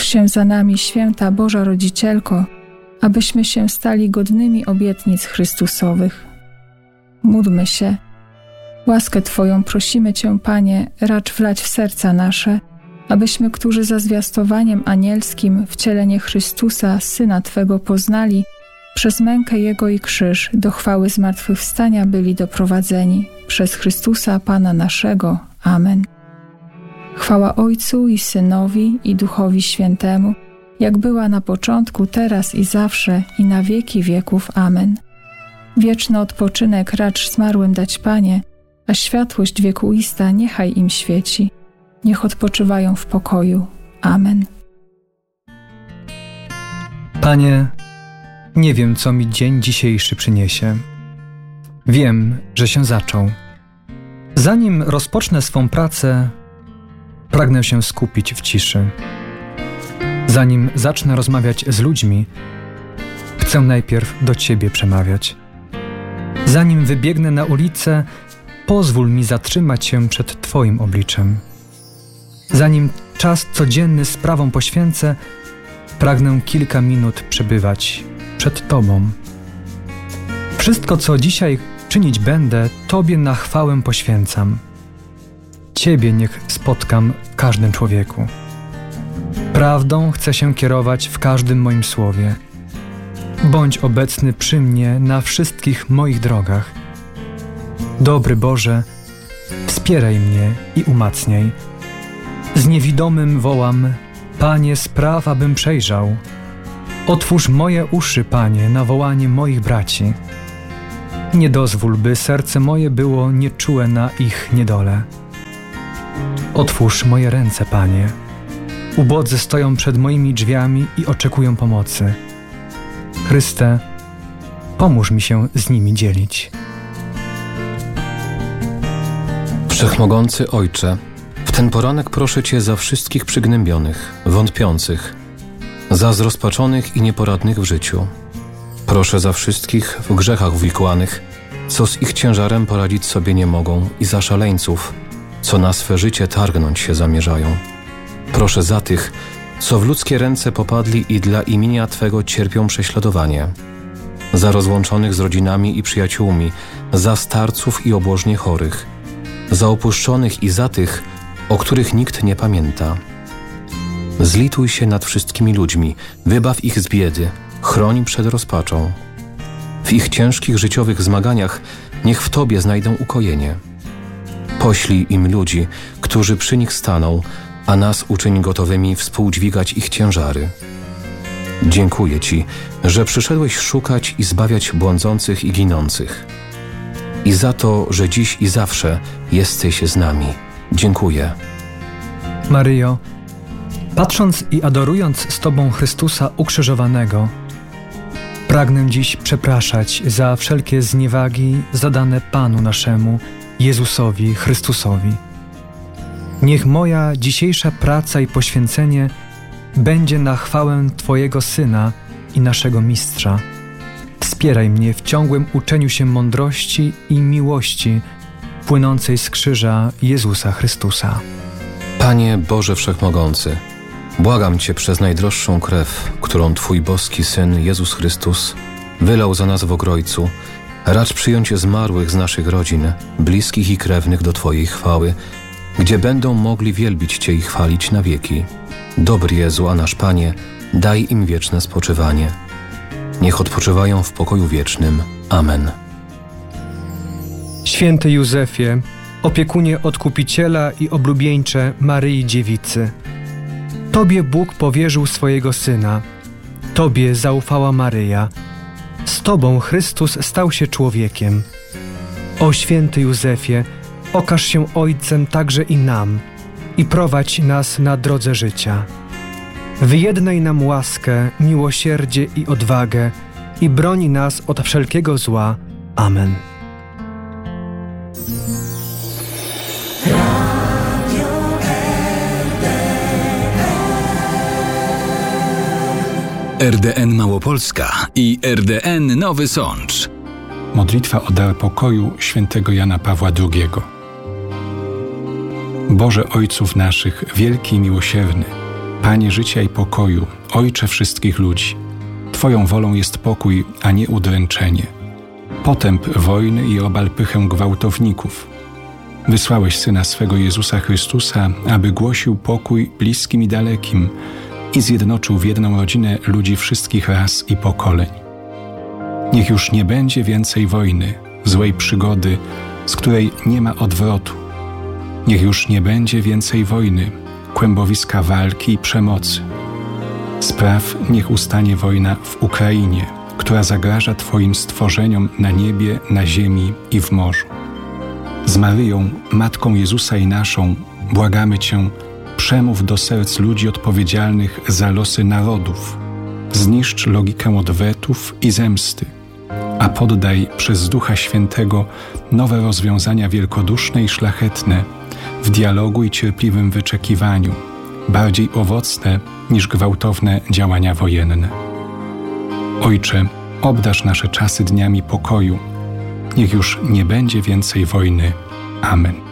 się za nami, święta Boża Rodzicielko, abyśmy się stali godnymi obietnic Chrystusowych. Módlmy się. Łaskę Twoją prosimy Cię, Panie, racz wlać w serca nasze, abyśmy, którzy za zwiastowaniem anielskim wcielenie Chrystusa, Syna Twego, poznali, przez mękę Jego i krzyż do chwały zmartwychwstania byli doprowadzeni. Przez Chrystusa Pana naszego. Amen. Chwała Ojcu i Synowi i Duchowi Świętemu, jak była na początku, teraz i zawsze, i na wieki wieków. Amen. Wieczny odpoczynek racz zmarłym dać, Panie, a światłość wiekuista niechaj im świeci. Niech odpoczywają w pokoju. Amen. Panie, nie wiem, co mi dzień dzisiejszy przyniesie. Wiem, że się zaczął. Zanim rozpocznę swą pracę, pragnę się skupić w ciszy. Zanim zacznę rozmawiać z ludźmi, chcę najpierw do Ciebie przemawiać. Zanim wybiegnę na ulicę, pozwól mi zatrzymać się przed Twoim obliczem. Zanim czas codzienny sprawom poświęcę, pragnę kilka minut przebywać przed Tobą. Wszystko, co dzisiaj czynić będę, Tobie na chwałę poświęcam. Ciebie niech spotkam w każdym człowieku. Prawdą chcę się kierować w każdym moim słowie. Bądź obecny przy mnie na wszystkich moich drogach. Dobry Boże, wspieraj mnie i umacniaj. Z niewidomym wołam: Panie, spraw, abym przejrzał. Otwórz moje uszy, Panie, na wołanie moich braci. Nie dozwól, by serce moje było nieczułe na ich niedole. Otwórz moje ręce, Panie. Ubodzy stoją przed moimi drzwiami i oczekują pomocy. Chryste, pomóż mi się z nimi dzielić. Wszechmogący Ojcze, w ten poranek proszę Cię za wszystkich przygnębionych, wątpiących, za zrozpaczonych i nieporadnych w życiu. Proszę za wszystkich w grzechach uwikłanych, co z ich ciężarem poradzić sobie nie mogą, i za szaleńców, co na swe życie targnąć się zamierzają. Proszę za tych, co w ludzkie ręce popadli i dla imienia Twego cierpią prześladowanie. Za rozłączonych z rodzinami i przyjaciółmi, za starców i obłożnie chorych, za opuszczonych i za tych, o których nikt nie pamięta. Zlituj się nad wszystkimi ludźmi, wybaw ich z biedy, chroń przed rozpaczą. W ich ciężkich życiowych zmaganiach niech w Tobie znajdą ukojenie. Poślij im ludzi, którzy przy nich staną, a nas uczyń gotowymi współdźwigać ich ciężary. Dziękuję Ci, że przyszedłeś szukać i zbawiać błądzących i ginących. I za to, że dziś i zawsze jesteś z nami. Dziękuję. Maryjo, patrząc i adorując z Tobą Chrystusa ukrzyżowanego, pragnę dziś przepraszać za wszelkie zniewagi zadane Panu naszemu, Jezusowi Chrystusowi. Niech moja dzisiejsza praca i poświęcenie będzie na chwałę Twojego Syna i naszego Mistrza. Wspieraj mnie w ciągłym uczeniu się mądrości i miłości płynącej z krzyża Jezusa Chrystusa. Panie Boże Wszechmogący, błagam Cię przez najdroższą krew, którą Twój boski Syn Jezus Chrystus wylał za nas w Ogrojcu, racz przyjąć zmarłych z naszych rodzin, bliskich i krewnych do Twojej chwały, gdzie będą mogli wielbić Cię i chwalić na wieki. Dobry Jezu, a nasz Panie, daj im wieczne spoczywanie. Niech odpoczywają w pokoju wiecznym. Amen. Święty Józefie, opiekunie Odkupiciela i oblubieńcze Maryi Dziewicy, Tobie Bóg powierzył swojego Syna, Tobie zaufała Maryja, z Tobą Chrystus stał się człowiekiem. O święty Józefie, okaż się Ojcem także i nam i prowadź nas na drodze życia. Wyjednaj nam łaskę, miłosierdzie i odwagę i broni nas od wszelkiego zła. Amen. RDN Małopolska i RDN Nowy Sącz. Modlitwa o dar pokoju świętego Jana Pawła II. Boże Ojców naszych, wielki i miłosierny, Panie życia i pokoju, Ojcze wszystkich ludzi, Twoją wolą jest pokój, a nie udręczenie. Potęp wojny i obal pychę gwałtowników. Wysłałeś Syna swego Jezusa Chrystusa, aby głosił pokój bliskim i dalekim i zjednoczył w jedną rodzinę ludzi wszystkich ras i pokoleń. Niech już nie będzie więcej wojny, złej przygody, z której nie ma odwrotu. Niech już nie będzie więcej wojny, kłębowiska walki i przemocy. Spraw, niech ustanie wojna w Ukrainie, która zagraża Twoim stworzeniom na niebie, na ziemi i w morzu. Z Maryją, Matką Jezusa i naszą, błagamy Cię, przemów do serc ludzi odpowiedzialnych za losy narodów. Zniszcz logikę odwetów i zemsty, a poddaj przez Ducha Świętego nowe rozwiązania wielkoduszne i szlachetne w dialogu i cierpliwym wyczekiwaniu, bardziej owocne niż gwałtowne działania wojenne. Ojcze, obdarz nasze czasy dniami pokoju. Niech już nie będzie więcej wojny. Amen.